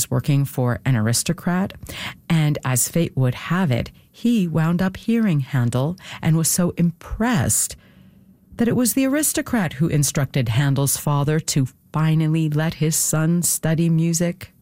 was working for an aristocrat, and as fate would have it, he wound up hearing Handel and was so impressed that it was the aristocrat who instructed Handel's father to finally let his son study music.